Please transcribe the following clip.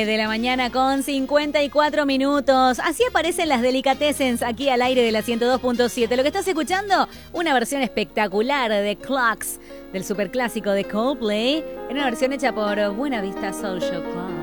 9 de la mañana con 54 minutos. Así aparecen las Delicatessens aquí al aire de la 102.7. Lo que estás escuchando, una versión espectacular de Clocks, del superclásico de Coldplay, en una versión hecha por Buena Vista Social Club.